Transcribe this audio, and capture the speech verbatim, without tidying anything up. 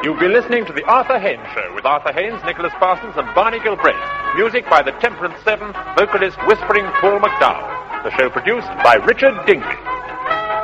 You've been listening to The Arthur Haynes Show with Arthur Haynes, Nicholas Parsons, and Barney Gilbreth. Music by the Temperance Seven, vocalist Whispering Paul McDowell. The show produced by Richard Dinkley.